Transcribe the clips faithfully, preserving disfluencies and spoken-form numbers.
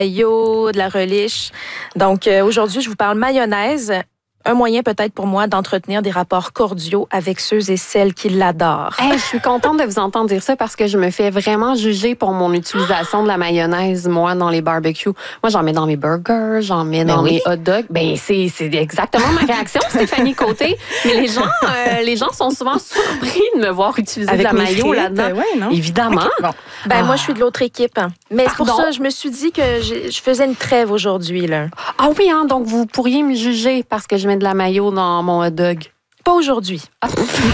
Yo, de la reliche. Donc, euh, aujourd'hui, je vous parle mayonnaise. Un moyen peut-être pour moi d'entretenir des rapports cordiaux avec ceux et celles qui l'adorent. Hey, je suis contente de vous entendre dire ça parce que je me fais vraiment juger pour mon utilisation de la mayonnaise, moi, dans les barbecues. Moi, j'en mets dans mes burgers, j'en mets dans mes hot dogs. Ben, c'est, c'est exactement ma réaction, Stéphanie Côté. Mais les gens, euh, les gens sont souvent surpris de me voir utiliser avec de la mayo frites, là-dedans. Euh, ouais, non? Évidemment. Okay, bon. Ben, Ah. moi, je suis de l'autre équipe. Mais c'est pour Pardon? ça que je me suis dit que je, je faisais une trêve aujourd'hui, là. Ah oui, hein, donc vous pourriez me juger parce que je mets de la mayo dans mon hot dog. Pas aujourd'hui. Ah.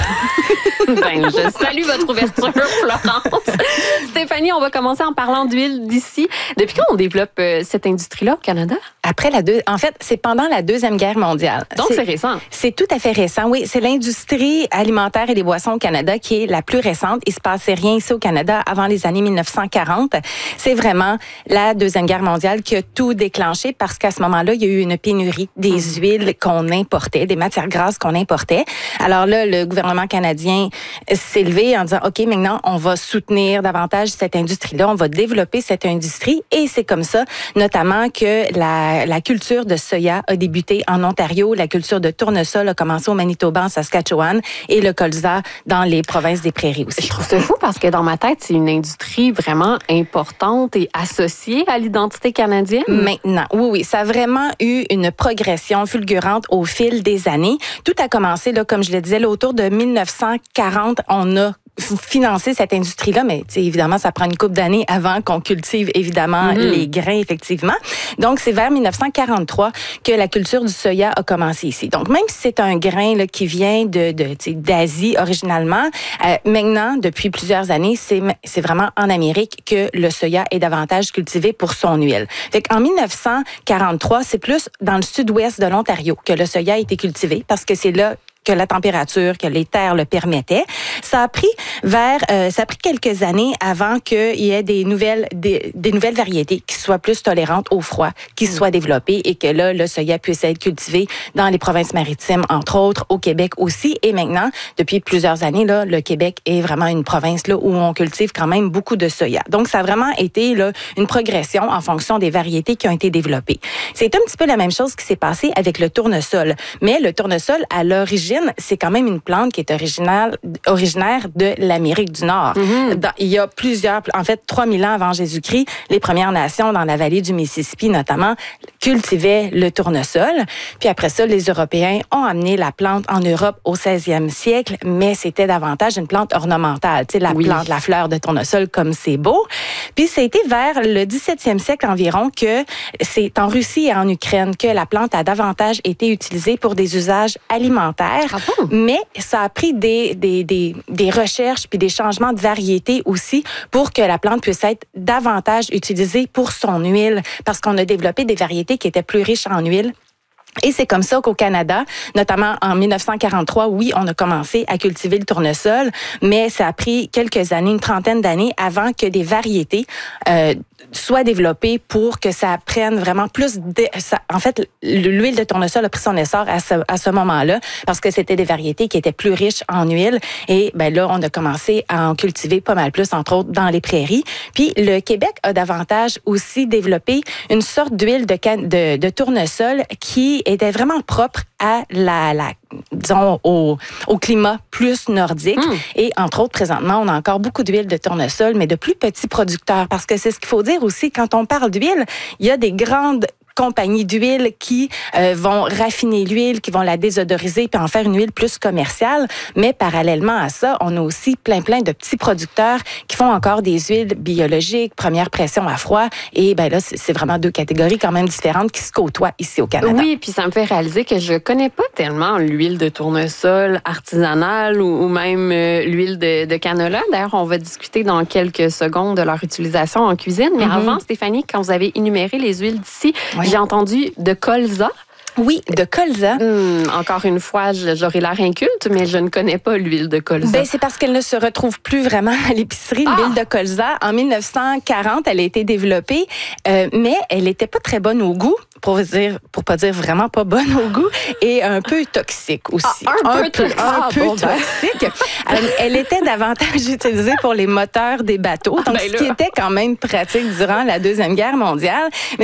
Ben, je salue votre ouverture, Florence. Stéphanie, on va commencer en parlant d'huile d'ici. Depuis quand on développe euh, cette industrie-là au Canada? Après la deux, en fait, c'est pendant la Deuxième Guerre mondiale. Donc, c'est, c'est récent. C'est tout à fait récent, oui. C'est l'industrie alimentaire et des boissons au Canada qui est la plus récente. Il se passait rien ici au Canada avant les années mille neuf cent quarante. C'est vraiment la Deuxième Guerre mondiale qui a tout déclenché parce qu'à ce moment-là, il y a eu une pénurie des mmh. huiles qu'on importait, des matières grasses qu'on importait. Alors là, le gouvernement canadien s'est levé en disant, OK, maintenant, on va soutenir davantage cette industrie-là, on va développer cette industrie. Et c'est comme ça, notamment, que la, la culture de soya a débuté en Ontario, la culture de tournesol a commencé au Manitoba, en Saskatchewan, et le colza dans les provinces des Prairies aussi. Je trouve ça fou parce que dans ma tête, c'est une industrie vraiment importante et associée à l'identité canadienne. Maintenant, oui, oui, ça a vraiment eu une progression fulgurante au fil des années. Tout a commencé, là, comme je le disais, là, autour de mille neuf cent quarante, on a financer cette industrie-là, mais évidemment, ça prend une couple d'années avant qu'on cultive, évidemment, mm-hmm. les grains, effectivement. Donc, c'est vers mille neuf cent quarante-trois que la culture du soya a commencé ici. Donc, même si c'est un grain là, qui vient de, de d'Asie originalement, euh, maintenant, depuis plusieurs années, c'est, c'est vraiment en Amérique que le soya est davantage cultivé pour son huile. Fait qu'en mille neuf cent quarante-trois, c'est plus dans le sud-ouest de l'Ontario que le soya a été cultivé parce que c'est là que la température, que les terres le permettaient. Ça a pris vers, euh, ça a pris quelques années avant qu'il y ait des nouvelles, des, des nouvelles variétés qui soient plus tolérantes au froid, qui mmh. soient développées et que là, le soya puisse être cultivé dans les provinces maritimes, entre autres, au Québec aussi. Et maintenant, depuis plusieurs années, là, le Québec est vraiment une province là où on cultive quand même beaucoup de soya. Donc, ça a vraiment été là une progression en fonction des variétés qui ont été développées. C'est un petit peu la même chose qui s'est passé avec le tournesol. Mais le tournesol, à l'origine, c'est quand même une plante qui est originaire, originaire de l'Amérique du Nord. Mm-hmm. Dans, il y a plusieurs, en fait, trois mille ans avant Jésus-Christ, les Premières Nations dans la vallée du Mississippi, notamment, cultivaient le tournesol. Puis après ça, les Européens ont amené la plante en Europe au seizième siècle, mais c'était davantage une plante ornementale. Tu sais, la oui. plante, la fleur de tournesol, comme c'est beau. Puis c'était vers le dix-septième siècle environ que c'est en Russie et en Ukraine que la plante a davantage été utilisée pour des usages alimentaires. Ah bon? Mais ça a pris des, des, des, des recherches puis des changements de variété aussi pour que la plante puisse être davantage utilisée pour son huile parce qu'on a développé des variétés qui étaient plus riches en huile. Et c'est comme ça qu'au Canada, notamment en mille neuf cent quarante-trois, oui, on a commencé à cultiver le tournesol, mais ça a pris quelques années, une trentaine d'années avant que des variétés euh, soient développées pour que ça prenne vraiment plus de... Ça, en fait, l'huile de tournesol a pris son essor à ce, à ce moment-là parce que c'était des variétés qui étaient plus riches en huile. Et ben là, on a commencé à en cultiver pas mal plus, entre autres, dans les prairies. Puis le Québec a davantage aussi développé une sorte d'huile de, can... de, de tournesol qui était vraiment propre à la, la disons, au, au climat plus nordique. Mmh. Et entre autres, présentement, on a encore beaucoup d'huile de tournesol, mais de plus petits producteurs. Parce que c'est ce qu'il faut dire aussi, quand on parle d'huile, il y a des grandes compagnies d'huile qui euh, vont raffiner l'huile, qui vont la désodoriser puis en faire une huile plus commerciale. Mais parallèlement à ça, on a aussi plein, plein de petits producteurs qui font encore des huiles biologiques, première pression à froid. Et ben là, c'est vraiment deux catégories quand même différentes qui se côtoient ici au Canada. Oui, puis ça me fait réaliser que je connais pas tellement l'huile de tournesol artisanale ou, ou même euh, l'huile de, de canola. D'ailleurs, on va discuter dans quelques secondes de leur utilisation en cuisine. Mais mm-hmm. avant, Stéphanie, quand vous avez énuméré les huiles d'ici, oui. j'ai entendu de colza. Oui, de colza. Hum, encore une fois, j'aurais l'air inculte, mais je ne connais pas l'huile de colza. Ben, c'est parce qu'elle ne se retrouve plus vraiment à l'épicerie, ah! L'huile de colza. En mille neuf cent quarante, elle a été développée, euh, mais elle n'était pas très bonne au goût, pour dire, pour pas dire vraiment pas bonne au goût, et un peu toxique aussi. Ah, un, un peu, peu toxique. Un peu toxique. Elle, elle était davantage utilisée pour les moteurs des bateaux, donc ah, ben ce qui était quand même pratique durant la Deuxième Guerre mondiale. Mais